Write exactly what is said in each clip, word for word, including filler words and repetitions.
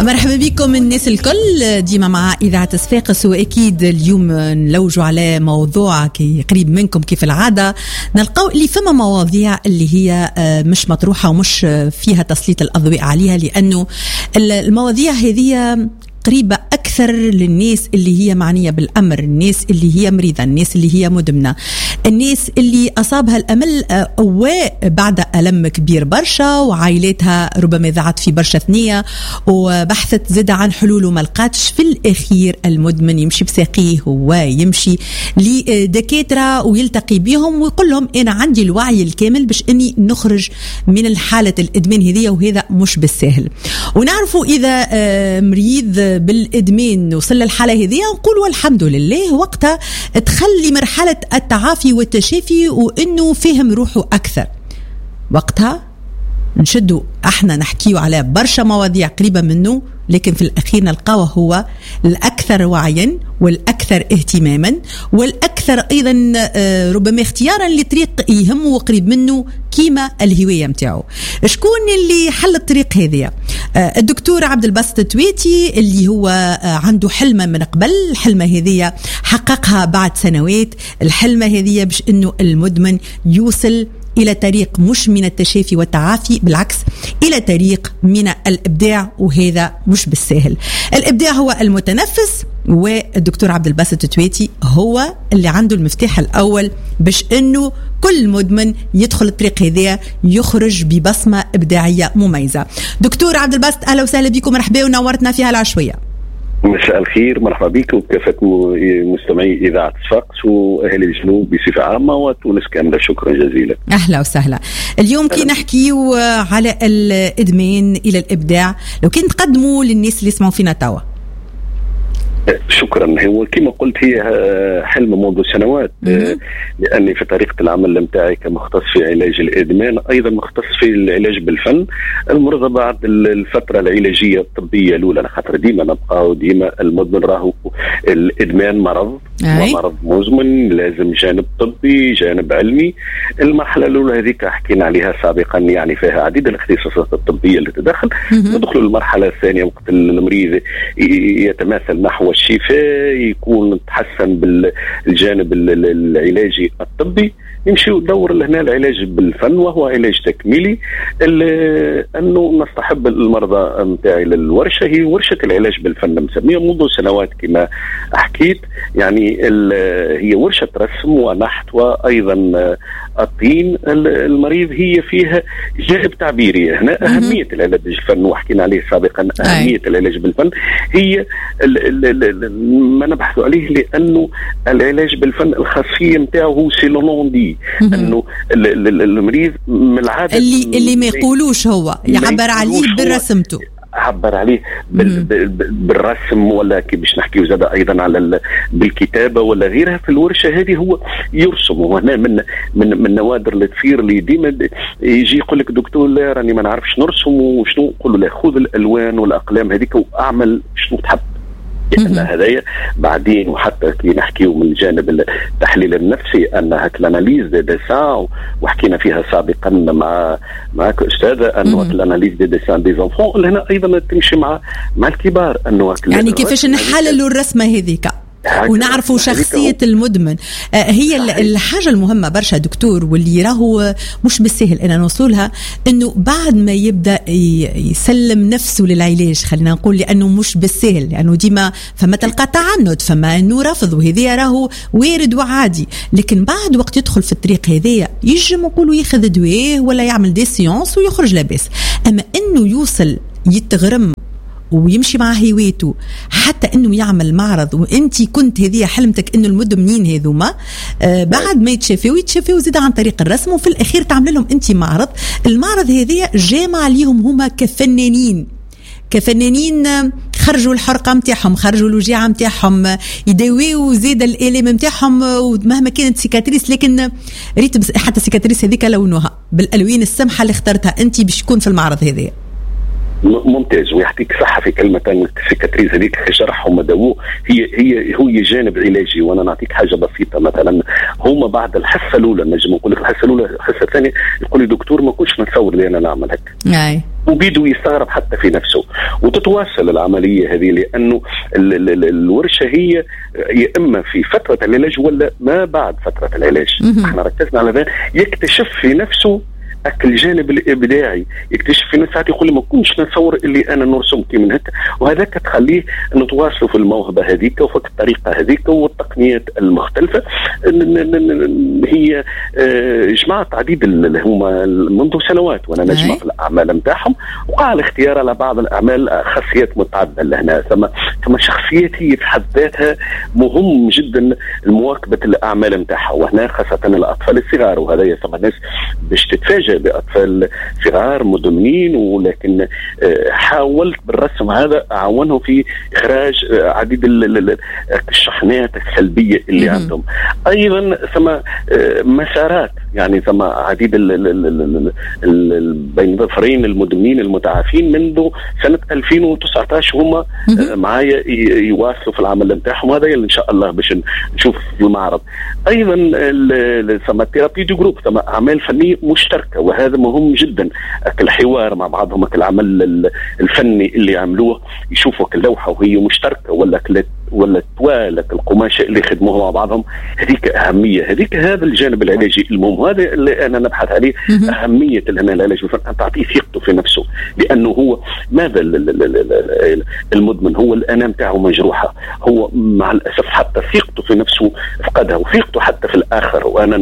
مرحبا بكم الناس الكل ديما مع إذاعة صفاقس، وأكيد اليوم نلوجوا على موضوع كي قريب منكم كيف العادة. نلقاو اللي فما مواضيع اللي هي مش مطروحة ومش فيها تسليط الأضواء عليها، لأنه المواضيع هذه قريبة أكثر للناس اللي هي معنية بالأمر، الناس اللي هي مريضة، الناس اللي هي مدمنة، الناس اللي أصابها الأمل وبعد ألم كبير برشا وعائلاتها ربما ذعت في برشا ثنية وبحثت زد عن حلول وما لقاتش. في الأخير المدمن يمشي بساقيه ويمشي لدكاترة ويلتقي بهم ويقول لهم أنا عندي الوعي الكامل باش أني نخرج من الحالة الإدمان هذه، وهذا مش بالسهل. ونعرفوا إذا مريض بالإدمان وصل للحالة هذه نقول والحمد لله، وقتها تخلي مرحلة التعافي والتشافي وإنه فهم روحه أكثر. وقتها نشدوا احنا نحكيوا على برشا مواضيع قريبة منه، لكن في الأخير نلقاه هو الأكثر وعيا والأكثر اهتماما والأكثر أيضا ربما اختيارا لطريق يهمه وقريب منه كيما الهواية متاعه. شكون اللي حل الطريق هذه؟ الدكتور عبد الباسط التويتي اللي هو عنده حلمة من قبل، الحلمة هذه حققها بعد سنوات، الحلمة هذه باش انه المدمن يوصل إلى طريق مش من التشافي والتعافي، بالعكس إلى طريق من الإبداع، وهذا مش بالسهل. الإبداع هو المتنفس، والدكتور عبد الباسط التويتي هو اللي عنده المفتاح الأول باش إنه كل مدمن يدخل الطريق هذه يخرج ببصمة إبداعية مميزة. دكتور عبد الباسط أهلا وسهلا بكم، مرحبا ونورتنا فيها العشوية. مساء الخير، مرحبا بك وكافة مستمعي إذاعة صفاقس وأهل الجنوب بصفة عامة وتونس كاملة، شكرا جزيلا. أهلا وسهلا. اليوم كي نحكيو على الإدمان إلى الإبداع، لو كنت تقدموا للناس اللي يسمعوا فينا توا. شكرا. هو كما قلت هي حلم منذ سنوات، لأني في طريقة العمل متاعي كمختص في علاج الإدمان أيضا مختص في العلاج بالفن المرضى بعد الفترة العلاجية الطبية الأولى، خاطر ديما نبقى ديما المدمن راهو الإدمان مرض ومرض مزمن، لازم جانب طبي جانب علمي. المرحلة الأولى هذيك حكينا عليها سابقا، يعني فيها عديد الاختصاصات الطبية اللي تدخل. ندخل المرحلة الثانية وقت المريض يتماثل نحو الشفاء، يكون تحسن بالجانب العلاجي الطبي، يمشي دور لهنا العلاج بالفن وهو علاج تكميلي. أنه نستحب المرضى متاعي للورشة، هي ورشة العلاج بالفن مسميها منذ سنوات كما حكيت، يعني هي ورشة رسم ونحت وأيضا الطين. المريض هي فيها جانب تعبيري، هنا أهمية العلاج بالفن وحكينا عليه سابقا. أهمية العلاج بالفن هي ما نبحث عليه، لأنه العلاج بالفن الخاصية متاعه هو سيلونوندي، أنه المريض من العادة اللي اللي ما يقولوش هو يعبر عليه برسمته، عبر عليه بال بالرسم ولا كي باش نحكيو زاده ايضا على بالكتابه ولا غيرها. في الورشه هذه هو يرسم، وهنا من من من نوادر اللي تصير لي ديما يجي يقول لك دكتور لا راني ما نعرفش نرسم وشنو، نقول له لا خذ الالوان والاقلام هذيك واعمل شنو تحب. لأن هذايا بعدين وحتى كي نحكيو من الجانب التحليل النفسي أنها الاناليز دي ديسان وحكينا فيها سابقا مع معك أستاذة أنه الاناليز دي ديسان دي زونفون اللي هنا أيضا تمشي مع مع الكبار، أنه يعني كيفاش نحللوا الرسمة هذيك ونعرفوا شخصية المدمن. آه هي صحيح. الحاجة المهمة برشا دكتور واللي راهو مش بالسهل أن نوصلها، أنه بعد ما يبدأ يسلم نفسه للعلاج، خلينا نقول لأنه مش بالسهل، لأنه يعني ديما فما تلقى تعنت فما أنه رفض، وهذه راهو وارد وعادي. لكن بعد وقت يدخل في الطريق هذية يجم يقولوا ياخذ دواه ولا يعمل دي سيونس ويخرج لاباس. أما أنه يوصل يتغرم ويمشي مع هواته حتى انه يعمل معرض، وانتي كنت هذه حلمتك انه المدمنين هذوما آه بعد ما يتشافوا يتشافوا زيد عن طريق الرسم، وفي الاخير تعمل لهم انتي معرض. المعرض هذه جامع ليهم هما كفنانين كفنانين خرجوا الحرقه نتاعهم، خرجوا الوجيعه نتاعهم، يداويوا زيد الالم نتاعهم ومهما كانت سيكاتريس. لكن ريت حتى سيكاتريس هذيك لونها بالالوان السمحه اللي اخترتها انتي باش تكون في المعرض هذا. ممتاز، ويعطيك صحة في كلمة السيكاتريز هذيك شرحهم داوو، هي هي هي جانب علاجي. وانا نعطيك حاجة بسيطة، مثلا هما بعد الحصة الأولى نجم نقول لك الحصة الأولى الحصة الثانية يقول لي دكتور ما كنتش نتصور لي أنا نعمل هيك، أي وبيدو يستغرب حتى في نفسه، وتتواصل العملية هذه، لأنه ال ال ال الورشة هي يا إما في فترة العلاج ولا ما بعد فترة العلاج. احنا ركزنا على ذا، يكتشف في نفسه الجانب الابداعي، يكتشف في نفسه يقول ما كنتش نتصور اللي انا نرسم كي من هكا، وهذاك تخليه نتواصلوا في الموهبه هذيك وفي الطريقه هذيك والتقنيات المختلفه. هي جماعه عديد هما منذ سنوات وانا نجمع في الاعمال نتاعهم، وقع الاختيار على بعض الاعمال خاصيات متعدده لهنا، ثم ثم شخصيات هي في حد ذاتها مهم جدا مواكبه الاعمال نتاعها، وهنا خاصه الاطفال الصغار، وهذا يسمى الناس باش تتفاجئ بأطفال صغار مدمنين، ولكن حاولت بالرسم هذا أعاونهم في إخراج عديد الشحنات السلبية اللي عندهم. أيضا ثم مسارات، يعني ثم عديد بين ظفرين المدمنين المتعافين منذ سنة ألفين وتسعة عشر هم معايا يواصلوا في العمل نتاعهم، هذا اللي إن شاء الله باش نشوف في المعرض. أيضا ثم الثيرابي دي جروب، ثم أعمال فنية مشتركة، وهذا مهم جدا، الحوار مع بعضهم، العمل الفني اللي يعملوه يشوفوا اللوحة وهي مشتركة، ولا ولا توالك القماشة اللي يخدموها مع بعضهم، هذيك أهمية، هذيك هذا الجانب العلاجي المهم، هذا اللي أنا نبحث عليه، أهمية العلاج أن تعطيه ثقته في نفسه، لأنه هو ماذا المدمن هو الأنا متاعه مجروحة، هو مع الأسف حتى ثقته في نفسه فقدها، وثقته حتى في الآخر، وأنا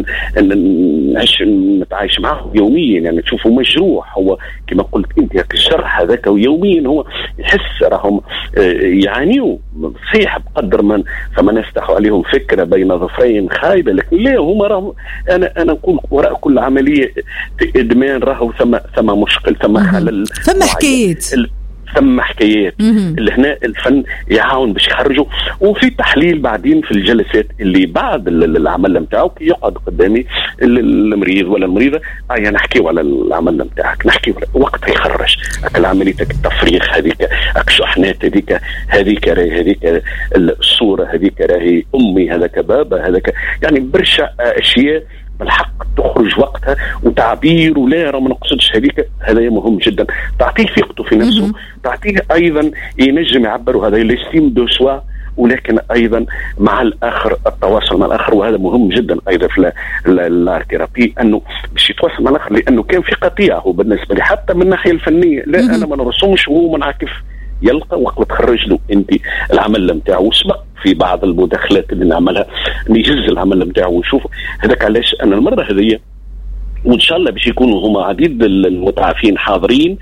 نعيش نتعايش معه يوميا، يعني تشوفه مجروح، هو كما قلت أنت الجرح هذاك يوميا هو يحس راهم يعانيوا صحيح بقدر من فما نفتحوا عليهم فكرة بين ظفرين خايبة، لكن لا هم راهم، أنا أنا نقول وراء كل عملية إدمان راهو ثم ثم مشكل، ثم خلل، ثم حكايات ثم حكايات اللي هنا الفن يعاون باش يخرجوا. وفي تحليل بعدين في الجلسات اللي بعد العمل نتاعو يقعد قدامي المريض ولا المريضه، اه يعني نحكيو على العمل نتاعك، نحكيو وقت يخرج عمليتك التفريغ هذيك، الشحنات هذيك هذيك راهي هذيك الصوره هذيك راهي امي، هذاك بابا، هذاك يعني برشا اشياء بالحق تخرج وقتها وتعبير، ولا راه ما نقصدش هذيك، هذا مهم جدا، تعطيه ثقته في نفسه، تعطيه ايضا ينجم يعبر، وهذا ليستيم دو سوا، ولكن ايضا مع الاخر التواصل مع الاخر، وهذا مهم جدا ايضا في الثيرابي، انه باش يتواصل مع الاخر، لانه كان في قطيعه هو بالنسبه لي حتى من الناحيه الفنيه، لا انا ما نرسمش وهو منعكف، يلقى وقت تخرج له انت العمل نتاعو. سبق في بعض المداخلات اللي نعملها نجز العمل نتاعو ونشوف هذاك، علاش انا المره هذه وان شاء الله باش يكونوا هما عديد المتعافين حاضرين،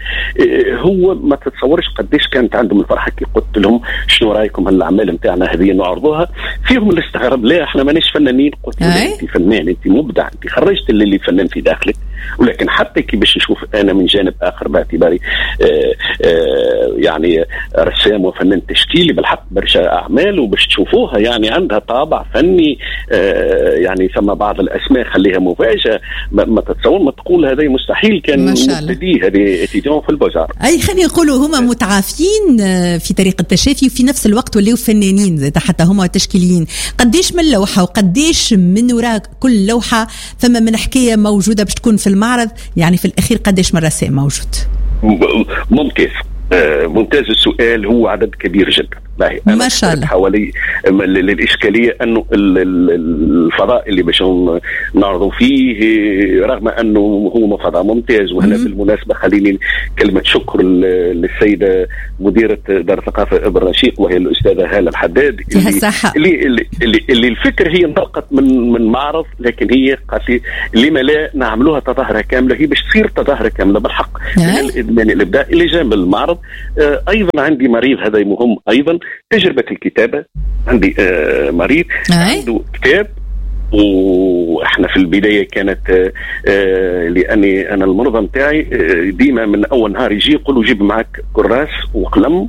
هو ما تتصورش قديش كانت عندهم الفرحه كي قلت لهم شنو رايكم هالاعمال نتاعنا هذه نعرضوها، فيهم اللي استغرب، لا احنا مانيش فنانين، قلت له انت فنان، انت مبدع، انت خرجت اللي, اللي فنان في داخلك، ولكن حتى كي باش نشوف انا من جانب اخر باعتباري آآ آآ يعني رسام وفنان تشكيلي بالحق برشا اعمال، وباش تشوفوها يعني عندها طابع فني، يعني ثم بعض الاسماء خليها مفاجاه، ما تتصور ما تقول هذا مستحيل كان مبتدئ، هذه اتيديون في البوزار. اي خلينا نقولوا هما متعافين في طريقه التشافي، وفي نفس الوقت ولاو فنانين زي حتى هما تشكيليين. قديش من لوحه وقديش من وراء كل لوحه ثم من حكايه موجوده باش تكون في المعرض، يعني في الاخير قديش من رسام موجود؟ ممتاز ممتاز السؤال، هو عدد كبير جدا ما شاء الله. حوالي الإشكالية أنه الفضاء اللي باش نعرضوا فيه رغم أنه هو فضاء ممتاز، وهنا بالمناسبة خليني كلمة شكر للسيدة مديرة دار الثقافة إبر رشيق، وهي الأستاذة هالة الحداد، اللي, اللي, اللي, اللي الفكرة هي انطلقت من من معرض، لكن هي قالت لما لا نعملوها تظاهرة كاملة، هي باش تصير تظاهرة كاملة بالحق من الإدمان الإبداع اللي جنب المعرض. آه أيضا عندي مريض، هذا مهم أيضا، تجربة الكتابة، عندي آه مريض عنده كتاب، واحنا في البداية كانت آه لأني أنا المرضى متاعي آه ديما من أول نهار يجي يقولوا جيب معك كراس وقلم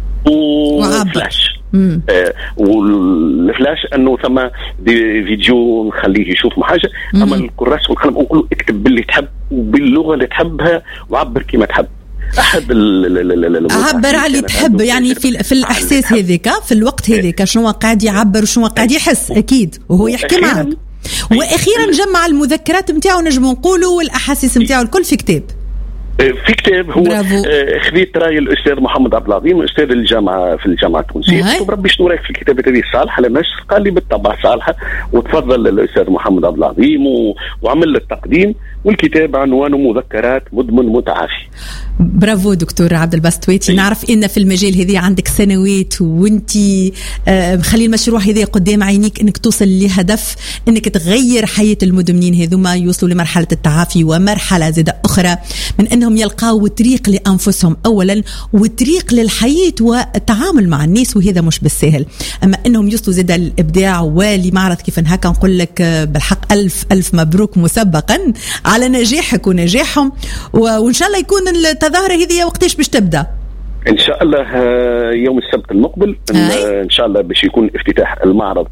وفلاش، آه والفلاش انه ثم دي فيديو نخليه يشوف حاجه، اما الكراس والقلم نقول اكتب باللي تحب وباللغه اللي تحبها وعبر كما تحب. احد عبر على اللي تحب يعني في في الاحساس هذاك في الوقت هذاك شنو قاعد يعبر وشنو قاعد يحس اكيد وهو يحكي معك. واخيرا جمع المذكرات نتاعو نجمو نقولوا والاحاسيس نتاعو الكل في كتاب. في كتاب هو خذيت راي الاستاذ محمد عبد العظيم استاذ الجامعه في الجامعه التونسيه، وربي شنو رايك في الكتابه هذه صالحه للنشر؟ قال لي بالطبع صالحه، وتفضل الاستاذ محمد عبد العظيم و... وعمل التقديم، والكتاب عنوانه مذكرات مدمن متعافي. برافو دكتور عبد الباسط تويتي. نعرف ان في المجال هذا عندك سنوات وانت مخلي المشروع هذا قدام عينيك انك توصل لهدف انك تغير حياه المدمنين هذوما يوصلوا لمرحله التعافي ومرحله زاده اخرى من انهم يلقاو طريق لانفسهم اولا وطريق للحياه والتعامل مع الناس، وهذا مش بالسهل. اما انهم يوصلوا زاده للابداع ولمعرض كيف هكا نقول لك بالحق الف الف مبروك مسبقا على نجاحك ونجاحهم، وان شاء الله يكون التظاهره هذه وقتاش باش تبدا؟ ان شاء الله يوم السبت المقبل ان شاء الله باش يكون افتتاح المعرض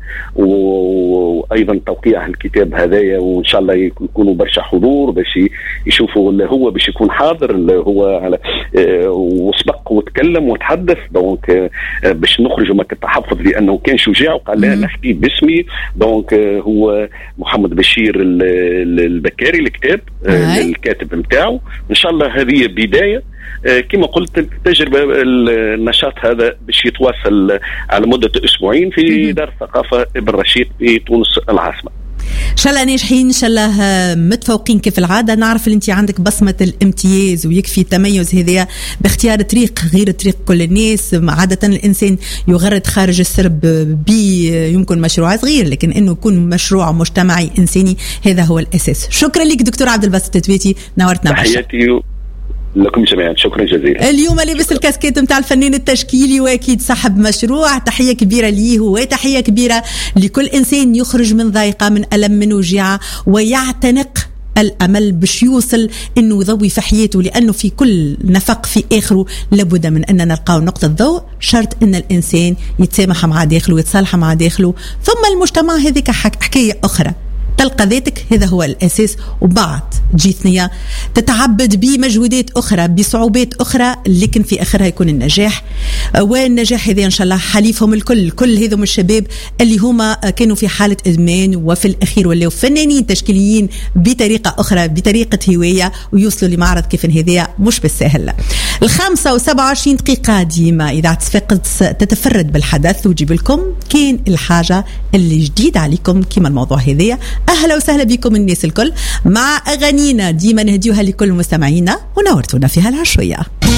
وايضا توقيع الكتاب هذايا، وان شاء الله يكونوا برشا حضور باش يشوفوا اللي هو باش يكون حاضر اللي هو على وسبق وتكلم وتحدث. دونك باش نخرجوا من التحفظ لانه كان شجاع وقال لا نحكي باسمي. دونك هو محمد بشير البكاري الكتاب الكاتب نتاعو. ان شاء الله هذه بدايه كما قلت التجربة النشاط هذا باش يتواصل على مدة أسبوعين في دار الثقافة ابن رشيد في تونس العاصمة. ان شاء الله ناجحين، ان شاء الله متفوقين كيف العاده. نعرف ان انت عندك بصمه الامتياز ويكفي التميز هذا باختيار طريق غير طريق كل الناس. عاده الانسان يغرد خارج السرب بي يمكن مشروع صغير، لكن انه يكون مشروع مجتمعي انساني هذا هو الاساس. شكرا لك دكتور عبد الباسط تويتي، نورتنا. تحياتي لكم جميعا، شكرا جزيلا. اليوم لابس الكاسكيت نتاع الفنان التشكيلي واكيد صاحب مشروع. تحيه كبيره ليه وتحيه كبيره لكل انسان يخرج من ضيقه من الم من وجيعه ويعتنق الامل باش يوصل انه يضوي في حياته، لانه في كل نفق في اخره لابد من اننا نلقاو نقطه ضوء. شرط ان الانسان يتسامح مع داخله ويتصالح مع داخله، ثم المجتمع هذيك حكايه اخرى. تلقى ذاتك هذا هو الأساس، وبعد تجي ثنية تتعبد بمجهودات أخرى بصعوبات أخرى، لكن في آخرها يكون النجاح. والنجاح هذا إن شاء الله حليفهم الكل. كل هذم الشباب اللي هما كانوا في حالة إدمان وفي الأخير ولاو فنانين تشكيليين بطريقة أخرى بطريقة هواية ويوصلوا لمعرض كيف هذا مش بالسهل. الخامسة وسبعة وعشرين دقيقة ديما إذاعة صفاقس تتفرد بالحدث وجيب لكم كين الحاجة اللي جديد عليكم كما الموضوع هذا. أهلا وسهلا بكم الناس الكل مع أغانينا ديما نهديوها لكل مستمعينا ونورتونا فيها العشوية.